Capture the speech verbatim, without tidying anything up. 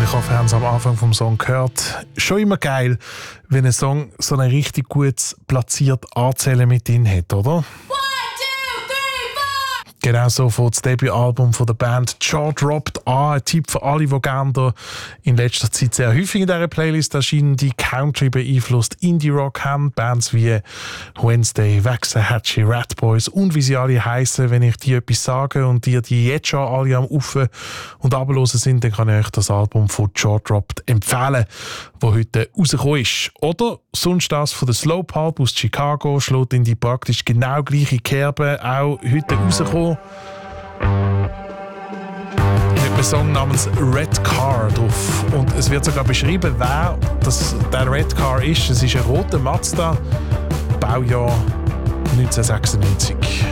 ich hoffe, wir haben es am Anfang vom Song gehört. Schon immer geil, wenn ein Song so ein richtig gut platziert Anzählen mit drin hat, oder? Genau so fängt das Debütalbum von der Band Jaw Dropped an. Ein Tipp für alle, die gerne in letzter Zeit sehr häufig in dieser Playlist erscheinen, die Country beeinflusst Indie-Rock haben. Bands wie Wednesday, Waxahachie, Ratboys und wie sie alle heissen. Wenn ich dir etwas sage und dir die jetzt schon alle am Auf- und Abhören sind, dann kann ich euch das Album von Jaw Dropped empfehlen, das heute rausgekommen ist. Oder sonst das von der Slow Pulp aus Chicago, schlägt in die praktisch genau gleiche Kerbe, auch heute rausgekommen. Mit einem Song namens Red Car drauf. Und es wird sogar beschrieben, wer das, der Red Car ist. Es ist ein roter Mazda, Baujahr neunzehnhundertsechsundneunzig.